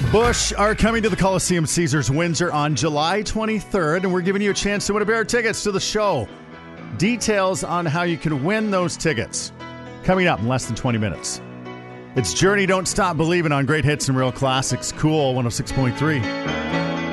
Bush are coming to the Coliseum Caesars Windsor on July 23rd, and we're giving you a chance to win a pair of tickets to the show. Details on how you can win those tickets coming up in less than 20 minutes. It's Journey, Don't Stop Believing on Great Hits and Real Classics. Cool 106.3.